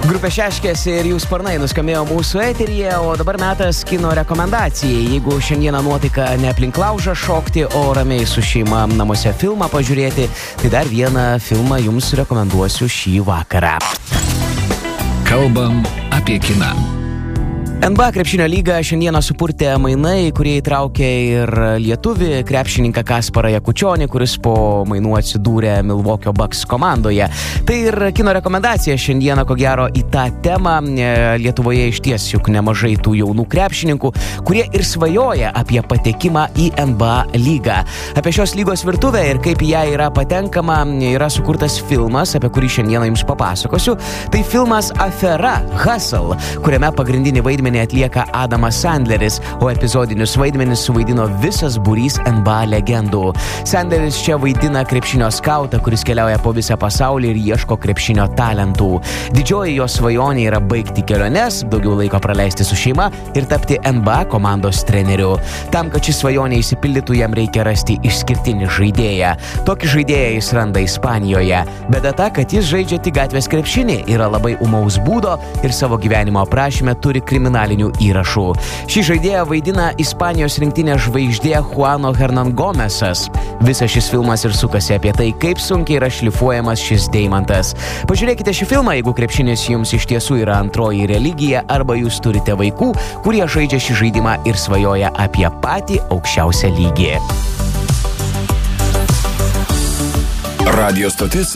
Grupė Šeškės ir jų sparnai nuskambėjo mūsų eteryje, o dabar metas kino rekomendacijai. Jeigu šiandieną nuotaika ne aplink laužą šokti, o ramiai su šeima namuose filmą pažiūrėti, tai dar vieną filmą jums rekomenduosiu šį vakarą. Kalbam apie kiną. NBA krepšinio lyga šiandieną supurtė mainai, kurie įtraukė ir lietuvį krepšininką Kasparą Jakučionį, kuris po mainų atsidūrė Milwaukee Bucks komandoje. Tai ir kino rekomendacija šiandieną, ko gero, į tą temą. Lietuvoje išties juk nemažai tų jaunų krepšininkų, kurie ir svajoja apie patekimą į NBA lygą. Apie šios lygos virtuvę ir kaip į ją yra patenkama, yra sukurtas filmas, apie kurį šiandieną jums papasakosiu. Tai filmas Afera, Hustle, kuriame pagrindinį vaidmenį atlieka Adamas Sandleris, o epizodinius vaidmenis suvaidino visas būrys NBA legendų. Sandleris čia vaidina krepšinio skautą, kuris keliauja po visą pasaulį ir ieško krepšinio talentų. Didžioji jo svajonė yra baigti keliones, daugiau laiko praleisti su šeima ir tapti NBA komandos treneriu. Tam, kad ši svajonė išsipildytų, jam reikia rasti išskirtinį žaidėją. Tokį žaidėją jis randa Ispanijoje. Bėda ta, kad jis žaidžia tik gatvės krepšinį, yra labai ūmaus būdo ir savo gyvenimo aprašyme turi kriminalinių įrašų. Šį žaidėją vaidina Ispanijos rinktinės žvaigždė Juano Hernan Gomesas. Visas šis filmas ir sukasi apie tai, kaip sunkiai yra šlifuojamas šis deimantas. Pažiūrėkite šį filmą, jeigu krepšinis jums iš tiesų yra antroji religija, arba jūs turite vaikų, kurie žaidžia šį žaidimą ir svajoja apie patį aukščiausią lygį. Radio stotis